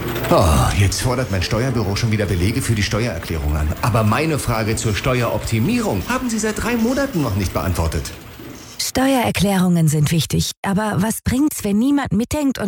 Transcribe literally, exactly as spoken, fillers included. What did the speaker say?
Oh, jetzt fordert mein Steuerbüro schon wieder Belege für die Steuererklärung an. Aber meine Frage zur Steueroptimierung haben Sie seit drei Monaten noch nicht beantwortet. Steuererklärungen sind wichtig, aber was bringt's, wenn niemand mitdenkt und